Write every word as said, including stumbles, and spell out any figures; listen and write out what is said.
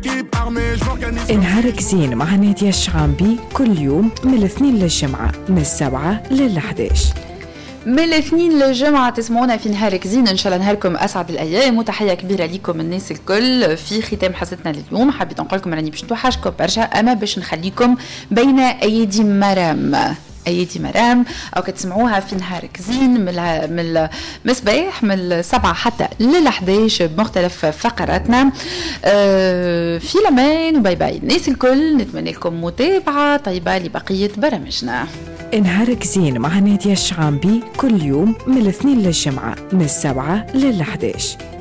نهارك زين مع نادية الشعامبي كل يوم من الاثنين للجمعة من السبعة للحداش. من الاثنين للجمعة تسمعونا في نهارك زين. إن شاء الله نهاركم أسعد الأيام وتحية كبيرة لكم الناس الكل. في ختام حصتنا لليوم حبيت نقول لكم راني باش نتوحشكم برشا أما باش نخليكم بين أيدي مرام أيدي مرام أو كتسمعوها في نهارك زين من من المصباح من السبعة حتى للحداش بمختلف فقراتنا. أه في لمين وباي باي الناس الكل. نتمنى لكم متابعة طيبة لبقية برامجنا. نهارك زين مع نادية الشعامبي كل يوم من الاثنين للجمعة من السبعة للحداش.